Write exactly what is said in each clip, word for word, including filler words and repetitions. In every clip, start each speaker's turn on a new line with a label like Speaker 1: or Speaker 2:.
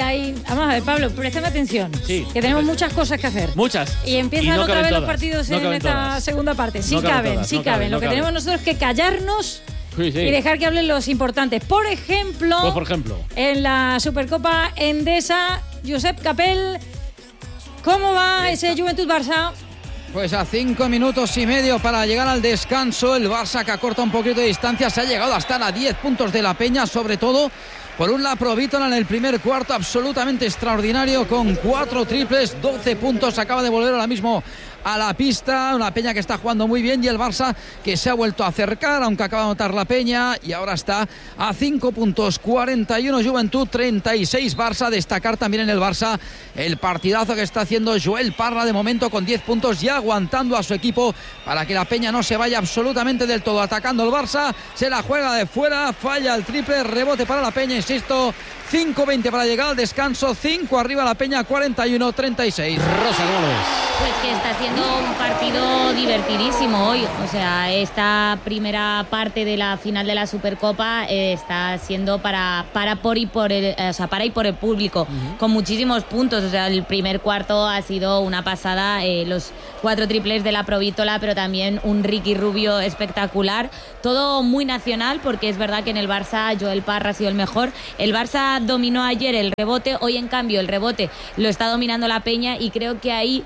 Speaker 1: hay... Vamos a ver, Pablo, préstame atención.
Speaker 2: Sí.
Speaker 1: Que tenemos muchas cosas que hacer.
Speaker 2: Muchas.
Speaker 1: Y empiezan
Speaker 2: y no
Speaker 1: otra vez
Speaker 2: todas.
Speaker 1: los partidos
Speaker 2: no
Speaker 1: en esta
Speaker 2: todas.
Speaker 1: segunda parte. Sí
Speaker 2: no
Speaker 1: caben,
Speaker 2: todas,
Speaker 1: sí
Speaker 2: no
Speaker 1: caben.
Speaker 2: caben.
Speaker 1: Lo
Speaker 2: No
Speaker 1: que
Speaker 2: caben.
Speaker 1: tenemos nosotros es que callarnos
Speaker 2: Sí, sí.
Speaker 1: y dejar que hablen los importantes. Por ejemplo,
Speaker 2: Pues por ejemplo.
Speaker 1: en la Supercopa Endesa, Josep Capel, ¿cómo va ese Juventud Barça?
Speaker 3: Pues a cinco minutos y medio para llegar al descanso, el Barça que acorta un poquito de distancia, se ha llegado a estar a diez puntos de la Peña, sobre todo por un La Provítola en el primer cuarto absolutamente extraordinario con cuatro triples, doce puntos, acaba de volver ahora mismo a la pista, una Peña que está jugando muy bien y el Barça que se ha vuelto a acercar, aunque acaba de anotar la Peña y ahora está a cinco puntos, cuarenta y uno Juventud, treinta y seis Barça. Destacar también en el Barça el partidazo que está haciendo Joel Parra de momento con diez puntos y aguantando a su equipo para que la Peña no se vaya absolutamente del todo, atacando el Barça, se la juega de fuera, falla el triple, rebote para la Peña, insisto, cinco veinte para llegar al descanso, cinco arriba la Peña, cuarenta y uno treinta y seis.
Speaker 2: Rosa, ¿cómo lo ves?
Speaker 4: Pues que está siendo un partido divertidísimo hoy. O sea, esta primera parte de la final de la Supercopa eh, está siendo para, para por y por el, o sea, para y por el público, uh-huh. con muchísimos puntos. O sea, el primer cuarto ha sido una pasada, eh, los cuatro triples de La Provítola, pero también un Ricky Rubio espectacular. Todo muy nacional, porque es verdad que en el Barça Joel Parra ha sido el mejor. El Barça dominó ayer el rebote, hoy en cambio el rebote lo está dominando la Peña y creo que ahí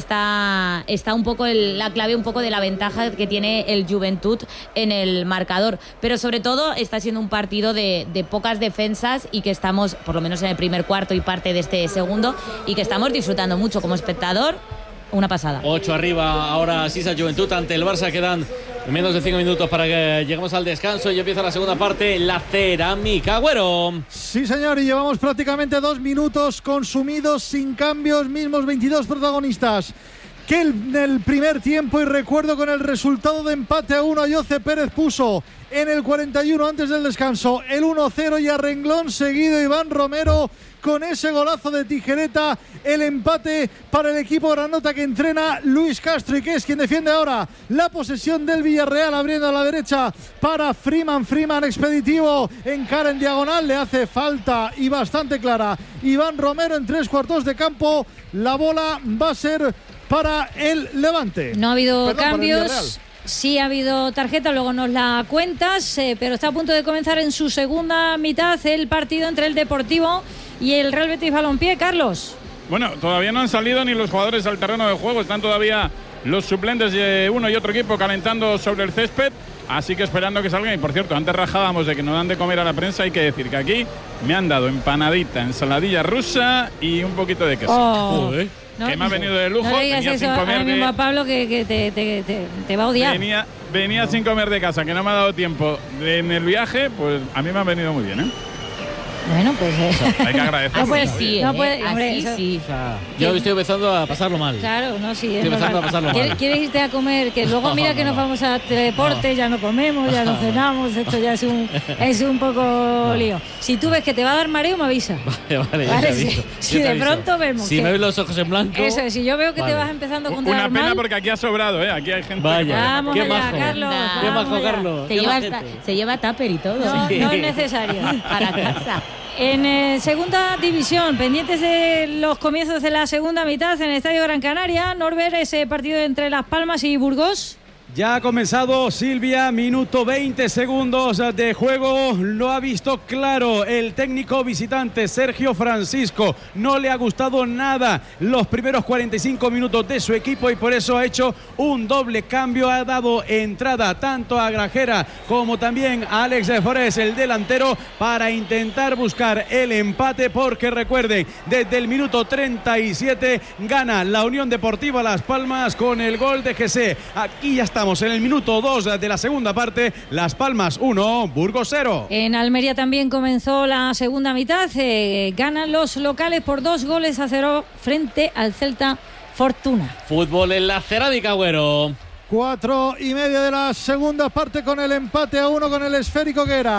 Speaker 4: está, está un poco el, la clave un poco de la ventaja que tiene el Juventud en el marcador, pero sobre todo está siendo un partido de, de pocas defensas y que estamos, por lo menos en el primer cuarto y parte de este segundo, y que estamos disfrutando mucho como espectador. Una pasada.
Speaker 2: ocho arriba ahora Sisa Juventud ante el Barça. Quedan menos de cinco minutos para que lleguemos al descanso y empieza la segunda parte. La Cerámica, Agüero.
Speaker 5: Sí, señor, y llevamos prácticamente dos minutos consumidos sin cambios, mismos veintidós protagonistas que en el primer tiempo, y recuerdo con el resultado de empate a uno, Yoce Pérez puso en el cuarenta y uno antes del descanso el uno cero y a renglón seguido Iván Romero con ese golazo de tijereta, el empate para el equipo granota que entrena Luis Castro y que es quien defiende ahora la posesión del Villarreal, abriendo a la derecha para Freeman, Freeman expeditivo, encara en diagonal, le hace falta y bastante clara Iván Romero en tres cuartos de campo, la bola va a ser para el Levante.
Speaker 1: No ha habido
Speaker 5: Perdón,
Speaker 1: cambios. Sí ha habido tarjeta, luego nos la cuentas, eh, pero está a punto de comenzar en su segunda mitad el partido entre el Deportivo y el Real Betis Balompié. Carlos.
Speaker 6: Bueno, todavía no han salido ni los jugadores al terreno de juego, están todavía los suplentes de uno y otro equipo calentando sobre el césped, así que esperando que salgan. Y por cierto, antes rajábamos de que no dan de comer a la prensa, hay que decir que aquí me han dado empanadita, ensaladilla rusa y un poquito de queso.
Speaker 1: Oh.
Speaker 6: Joder.
Speaker 1: No,
Speaker 6: que me ha venido de lujo.
Speaker 1: No le digas
Speaker 6: venía
Speaker 1: eso
Speaker 6: sin comer
Speaker 1: ahora mismo
Speaker 6: de...
Speaker 1: a Pablo que, que te, te, te, te va a odiar.
Speaker 6: Venía, venía sin comer de casa, que no me ha dado tiempo de, en el viaje, pues a mí me ha venido muy bien, ¿eh?
Speaker 1: Bueno, pues... Eh.
Speaker 6: O sea, hay que agradecer.
Speaker 1: No puede,
Speaker 4: sí,
Speaker 1: no
Speaker 4: eh,
Speaker 1: puede, hombre,
Speaker 4: así
Speaker 1: eso,
Speaker 4: sí.
Speaker 2: O sea, yo estoy empezando a pasarlo mal.
Speaker 1: Claro, no, sí.
Speaker 2: Estoy empezando a pasarlo mal.
Speaker 1: ¿Quieres, ¿Quieres irte a comer? Que luego
Speaker 2: No,
Speaker 1: mira
Speaker 2: no,
Speaker 1: que nos
Speaker 2: no.
Speaker 1: vamos a teledeporte, no. ya no comemos, ya no cenamos, esto ya es un, es un poco no. lío. Si tú ves que te va a dar mareo, me avisa.
Speaker 2: Vale, vale,
Speaker 1: Vale,
Speaker 2: ya te
Speaker 1: si,
Speaker 2: aviso.
Speaker 1: si
Speaker 2: Ya te
Speaker 1: de
Speaker 2: aviso.
Speaker 1: pronto vemos
Speaker 2: Si
Speaker 1: que,
Speaker 2: me ves los ojos en blanco...
Speaker 1: eso, si yo veo que
Speaker 2: vale.
Speaker 1: te vas empezando a
Speaker 6: Una
Speaker 1: controlar
Speaker 6: pena
Speaker 1: mal,
Speaker 6: porque aquí ha sobrado, ¿eh? Aquí hay gente...
Speaker 2: Vaya,
Speaker 1: vamos
Speaker 2: qué
Speaker 1: allá,
Speaker 2: majo.
Speaker 1: Carlos.
Speaker 2: Qué
Speaker 1: vamos
Speaker 2: majo,
Speaker 1: allá.
Speaker 2: Carlos.
Speaker 4: Se
Speaker 2: Qué
Speaker 4: lleva,
Speaker 2: majete.
Speaker 4: hasta, se lleva tupper y todo.
Speaker 1: No,
Speaker 2: Sí.
Speaker 1: no es necesario.
Speaker 4: Para casa.
Speaker 1: En eh, segunda división, pendientes de los comienzos de la segunda mitad en el Estadio Gran Canaria, Norbert, ese partido entre Las Palmas y Burgos.
Speaker 7: Ya ha comenzado, Silvia, minuto veinte segundos de juego, lo ha visto claro el técnico visitante Sergio Francisco, no le ha gustado nada los primeros cuarenta y cinco minutos de su equipo y por eso ha hecho un doble cambio, ha dado entrada tanto a Grajera como también a Alex Forés, el delantero, para intentar buscar el empate, porque recuerden, desde el minuto treinta y siete gana la Unión Deportiva Las Palmas con el gol de Jesse. Aquí ya está. Estamos en el minuto dos de la segunda parte. Las Palmas uno, Burgos cero.
Speaker 1: En Almería también comenzó la segunda mitad. Eh, ganan los locales por dos goles a cero frente al Celta Fortuna.
Speaker 2: Fútbol en la Cerámica, Agüero.
Speaker 5: Cuatro y media de la segunda parte con el empate a uno con el esférico que era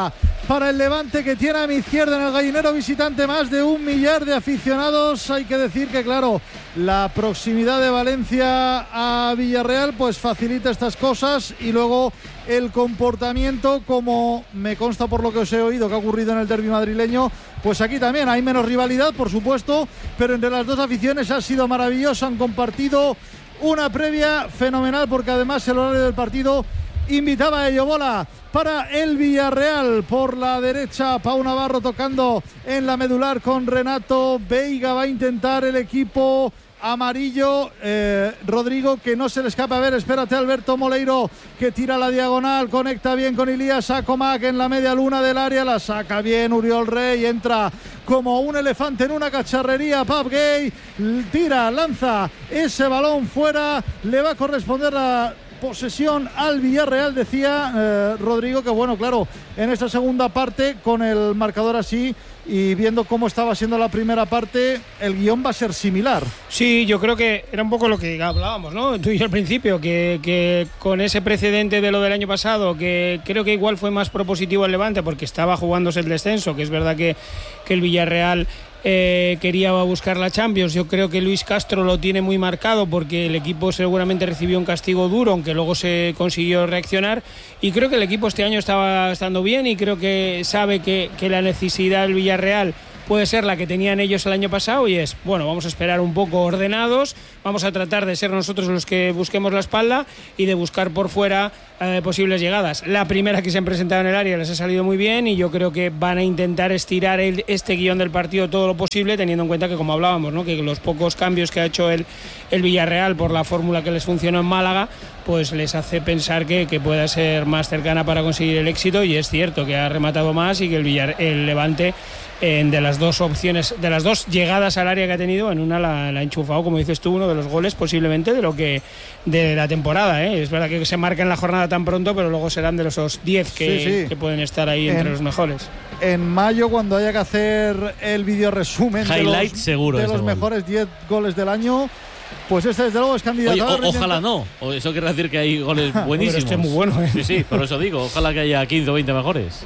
Speaker 5: para el Levante, que tiene a mi izquierda en el gallinero visitante más de un millar de aficionados. Hay que decir que, claro, la proximidad de Valencia a Villarreal pues facilita estas cosas, y luego el comportamiento, como me consta por lo que os he oído que ha ocurrido en el derbi madrileño, pues aquí también hay menos rivalidad, por supuesto, pero entre las dos aficiones ha sido maravilloso. Han compartido una previa fenomenal, porque además el horario del partido invitaba a ello. Bola para el Villarreal por la derecha, Pau Navarro tocando en la medular con Renato Veiga. Va a intentar el equipo amarillo, eh, Rodrigo, que no se le escapa. A ver, espérate, Alberto Moleiro, que tira la diagonal, conecta bien con Ilías Sakomak en la media luna del área, la saca bien Uriol Rey, entra como un elefante en una cacharrería Pape Gay, tira, lanza ese balón fuera, le va a corresponder la posesión al Villarreal. Decía eh, Rodrigo que, bueno, claro, en esta segunda parte, con el marcador así y viendo cómo estaba siendo la primera parte, el guión va a ser similar.
Speaker 8: Sí, yo creo que era un poco lo que hablábamos, ¿no? Tú y yo al principio, que, que con ese precedente de lo del año pasado, que creo que igual fue más propositivo el Levante porque estaba jugándose el descenso, que es verdad que, que el Villarreal Eh, quería buscar la Champions. Yo creo que Luis Castro lo tiene muy marcado, porque el equipo seguramente recibió un castigo duro, aunque luego se consiguió reaccionar, y creo que el equipo este año estaba estando bien, y creo que sabe que, que la necesidad del Villarreal puede ser la que tenían ellos el año pasado, y es, bueno, vamos a esperar un poco ordenados, vamos a tratar de ser nosotros los que busquemos la espalda y de buscar por fuera eh, posibles llegadas. La primera que se han presentado en el área les ha salido muy bien, y yo creo que van a intentar estirar el, este guión del partido todo lo posible, teniendo en cuenta que, como hablábamos, ¿no?, que los pocos cambios que ha hecho el, el Villarreal por la fórmula que les funcionó en Málaga, pues les hace pensar que, que pueda ser más cercana para conseguir el éxito, y es cierto que ha rematado más y que el, Villar, el Levante, en de las dos opciones, de las dos llegadas al área que ha tenido, en una la, la ha enchufado, como dices tú, uno de los goles posiblemente de lo que de la temporada, ¿eh? Es verdad que se marca en la jornada tan pronto, pero luego serán de los diez que, sí, sí. que pueden estar ahí en, entre los mejores.
Speaker 5: En mayo, cuando haya que hacer el video resumen
Speaker 2: highlight,
Speaker 5: de los,
Speaker 2: seguro
Speaker 5: de los mejores diez goles del año, pues este desde luego es candidato.
Speaker 2: Oye, o, ojalá no, o eso quiere decir que hay goles buenísimos.
Speaker 8: Pero este es muy bueno, ¿eh?
Speaker 2: Sí, sí, por eso digo, ojalá que haya quince o veinte mejores.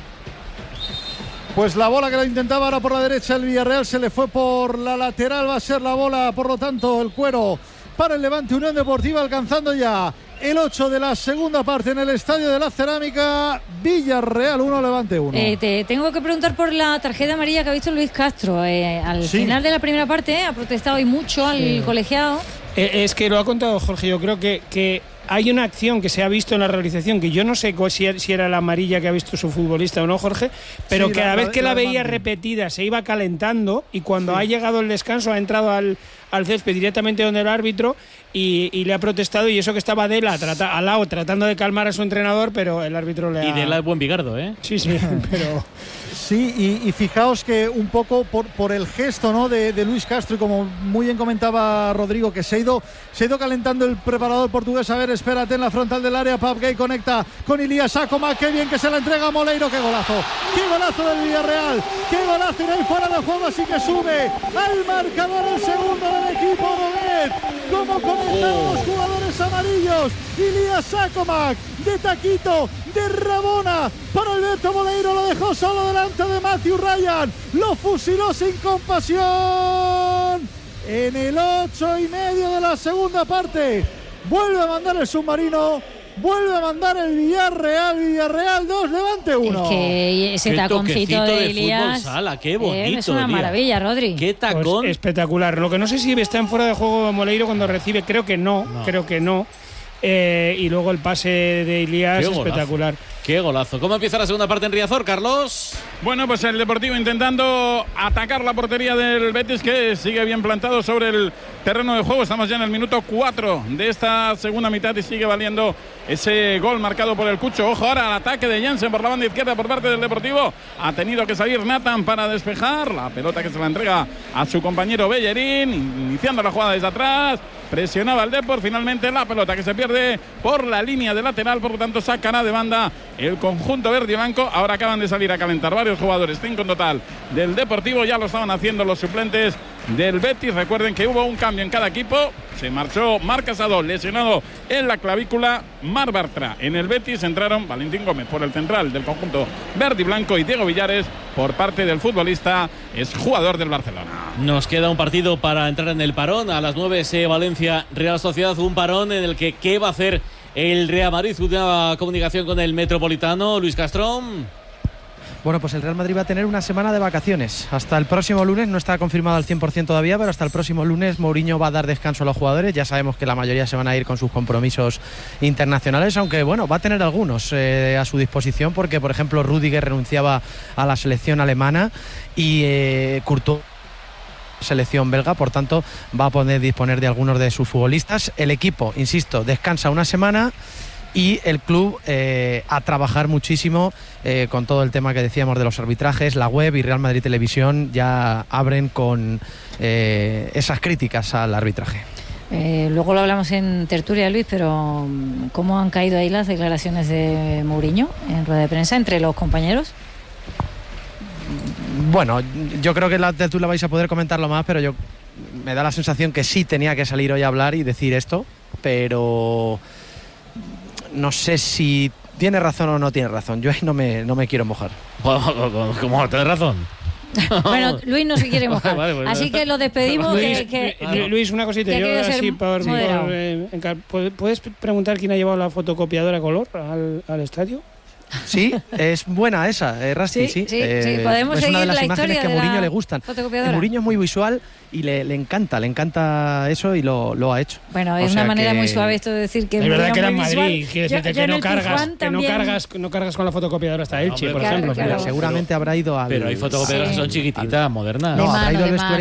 Speaker 5: Pues la bola que la intentaba ahora por la derecha el Villarreal, se le fue por la lateral. Va a ser la bola, por lo tanto, el cuero para el Levante Unión Deportiva, alcanzando ya el ocho de la segunda parte en el Estadio de la Cerámica. Villarreal uno, Levante uno.
Speaker 1: Eh, te tengo que preguntar por la tarjeta amarilla que ha visto Luis Castro. Eh, al sí. final de la primera parte eh, ha protestado y mucho al sí. colegiado.
Speaker 8: Eh, es que lo ha contado Jorge, yo creo que... que... hay una acción que se ha visto en la realización, que yo no sé si era la amarilla que ha visto su futbolista o no, Jorge, pero sí, cada la, vez que la, la veía repetida se iba calentando, y cuando sí. ha llegado el descanso ha entrado al, al césped directamente donde el árbitro y, y le ha protestado, y eso que estaba de la, trata, al lado tratando de calmar a su entrenador, pero el árbitro le ha...
Speaker 2: Y de la es buen Bigardo, ¿eh?
Speaker 8: Sí, sí, pero...
Speaker 5: Sí, y, y fijaos que un poco por, por el gesto, ¿no?, de, de Luis Castro, y como muy bien comentaba Rodrigo, que se ha ido se ha ido calentando el preparador portugués. A ver, espérate, en la frontal del área, Pape Gay conecta con Ilías Sakomak, qué bien que se la entrega a Moleiro, qué golazo, qué golazo del Villarreal, qué golazo, y no hay fuera de juego, así que sube al marcador el segundo del equipo Doguet. Como comentaron los jugadores amarillos, Ilías Sakomak de taquito, de rabona para Alberto Moleiro, lo dejó solo delante de Matthew Ryan, lo fusiló sin compasión en el ocho y medio de la segunda parte. Vuelve a mandar el submarino, vuelve a mandar el Villarreal. Villarreal dos, Levante uno.
Speaker 1: Es que ese taconcito de, de Ilías
Speaker 2: sala, qué bonito,
Speaker 1: eh, es una
Speaker 2: tío.
Speaker 1: maravilla, Rodri.
Speaker 2: Qué tacón.
Speaker 8: Pues espectacular. Lo que no sé si está en fuera de juego Moleiro cuando recibe, creo que no, no. creo que no. Eh, y luego el pase de Ilías, espectacular.
Speaker 2: Qué golazo. ¿Cómo empieza la segunda parte en Riazor, Carlos?
Speaker 6: Bueno, pues el Deportivo intentando atacar la portería del Betis, que sigue bien plantado sobre el terreno de juego. Estamos ya en el minuto cuatro de esta segunda mitad y sigue valiendo ese gol marcado por el Cucho. Ojo ahora al ataque de Jansen por la banda izquierda por parte del Deportivo. Ha tenido que salir Nathan para despejar la pelota, que se la entrega a su compañero Bellerín, iniciando la jugada desde atrás. Presionaba el Depor, finalmente la pelota que se pierde por la línea de lateral, por lo tanto sacará de banda el conjunto verde y blanco. Ahora acaban de salir a calentar varios jugadores, cinco en total del Deportivo, ya lo estaban haciendo los suplentes del Betis. Recuerden que hubo un cambio en cada equipo. Se marchó Marc Casado, lesionado en la clavícula. Marc Bartra en el Betis. Entraron Valentín Gómez por el central del conjunto verde y blanco y Diego Villares por parte del futbolista, es jugador del Barcelona.
Speaker 2: Nos queda un partido para entrar en el parón. A las nueve ese Valencia Real Sociedad, un parón en el que ¿qué va a hacer el Real Madrid? Una comunicación con el Metropolitano, Luis Castrón.
Speaker 9: Bueno, pues el Real Madrid va a tener una semana de vacaciones. Hasta el próximo lunes, no está confirmado al cien por ciento todavía, pero hasta el próximo lunes Mourinho va a dar descanso a los jugadores. Ya sabemos que la mayoría se van a ir con sus compromisos internacionales, aunque bueno, va a tener algunos eh, a su disposición, porque por ejemplo Rüdiger renunciaba a la selección alemana y eh, Courtois selección belga, por tanto va a poder disponer de algunos de sus futbolistas. El equipo, insisto, descansa una semana y el club eh, a trabajar muchísimo eh, con todo el tema que decíamos de los arbitrajes. La web y Real Madrid Televisión ya abren con eh, esas críticas al arbitraje.
Speaker 1: Eh, luego lo hablamos en tertulia, Luis, pero ¿cómo han caído ahí las declaraciones de Mourinho en rueda de prensa entre los compañeros?
Speaker 9: Bueno, yo creo que en la tertulia vais a poder comentarlo más, pero yo me da la sensación que sí tenía que salir hoy a hablar y decir esto, pero no sé si tiene razón o no tiene razón. Yo ahí no me, no me quiero mojar.
Speaker 2: ¿Cómo? ¿Tienes razón?
Speaker 1: Bueno, Luis no se quiere mojar, vale, pues, así que lo despedimos.
Speaker 8: Luis,
Speaker 1: que, que,
Speaker 8: Luis una cosita, yo así por, por, eh, ¿puedes preguntar quién ha llevado la fotocopiadora color al, al estadio?
Speaker 9: Sí, es buena esa, eh, Rasti, sí.
Speaker 1: Sí, sí,
Speaker 9: eh,
Speaker 1: sí. Podemos
Speaker 9: es
Speaker 1: seguir
Speaker 9: una de las
Speaker 1: la
Speaker 9: imágenes
Speaker 1: historia
Speaker 9: que a
Speaker 1: de
Speaker 9: Mourinho
Speaker 1: la
Speaker 9: le gustan.
Speaker 1: fotocopiadora.
Speaker 9: Mourinho es muy visual y le, le encanta, le encanta eso y lo, lo ha hecho.
Speaker 1: Bueno, es una manera que muy suave esto de decir que
Speaker 8: es verdad que era en Madrid,
Speaker 1: quiere
Speaker 8: decirte que, no cargas, que no cargas, no cargas con la fotocopiadora hasta Elche, no, por
Speaker 9: claro,
Speaker 8: ejemplo.
Speaker 9: Claro. Seguramente habrá ido al...
Speaker 2: Pero hay fotocopiadoras sí. que son chiquititas, modernas.
Speaker 9: No, habrá ido al vestuario